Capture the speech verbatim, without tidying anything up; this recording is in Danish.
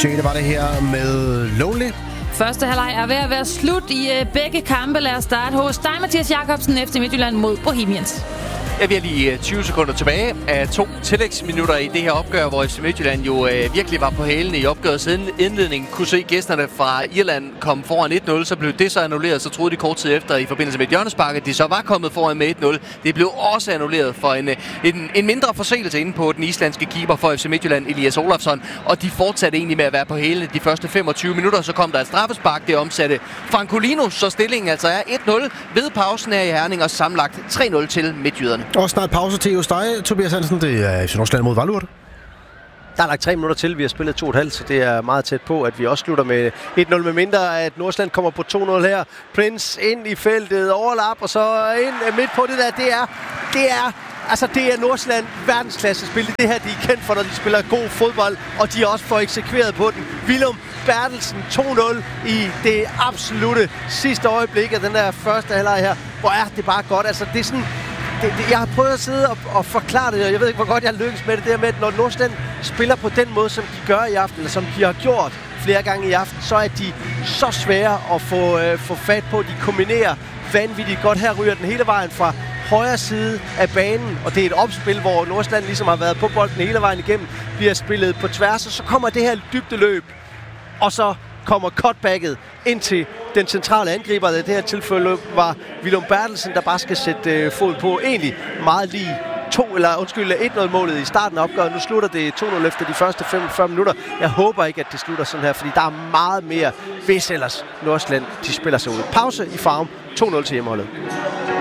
Det var det her med Lonely. Første halvleg er ved at være slut i begge kampe. Lad os starte hos dig, Mathias Jakobsen, F C Midtjylland mod Bohemians. Ja, vi er lige tyve sekunder tilbage af to tillægsminutter i det her opgør, hvor F C Midtjylland jo øh, virkelig var på hælene i opgøret siden indledningen. Kunne se gæsterne fra Irland komme foran et nul, så blev det så annulleret. Så troede de kort tid efter i forbindelse med et hjørnespark, at de så var kommet foran med et nul. Det blev også annulleret for en, en, en mindre forseelse inde på den islandske keeper for F C Midtjylland, Elias Olafsson. Og de fortsatte egentlig med at være på hælene de første femogtyve minutter. Så kom der et straffespark, det omsatte Francolino, så stillingen altså er et nul ved pausen her i Herning, og sammenlagt tre nul til midtjyderne. Og snart pause til hos dig, Tobias Hansen. Det er F C Nordsjælland mod Vejle. Der er lagt tre minutter til. Vi har spillet to og et halvt, så det er meget tæt på, at vi også slutter med et nul, med mindre at Nordsjælland kommer på to nul her. Prince ind i feltet, overlap, og så ind midt på det der. Det er, det er, altså det er Nordsjælland verdensklasse spil. Det her, de er kendt for, når de spiller god fodbold, og de også får eksekveret på den. Willum Bertelsen to nul i det absolutte sidste øjeblik af den der første halvleg her. Hvor er det bare godt. Altså det er sådan... Det, det, jeg har prøvet at sidde og, og forklare det, og jeg ved ikke, hvor godt jeg lykkes med det der med, at når Nordsjælland spiller på den måde, som de gør i aften, eller som de har gjort flere gange i aften, så er de så svære at få, øh, få fat på. De kombinerer vanvittigt godt. Her ryger den hele vejen fra højre side af banen, og det er et opspil, hvor Nordsjælland ligesom har været på bolden hele vejen igennem, bliver spillet på tværs, og så kommer det her dybdeløb, og så kommer cutbacket ind til den centrale angriber. I det her tilfælde var Willum Bertelsen, der bare skal sætte øh, fod på. Egentlig meget lige to, eller undskyld, et nul målet i starten af opgøret. Nu slutter det to nul efter de første femogfyrre minutter. Jeg håber ikke, at det slutter sådan her, fordi der er meget mere, hvis ellers Nordsjælland de spiller sig ud. Pause i Farum. to nul til hjemmeholdet.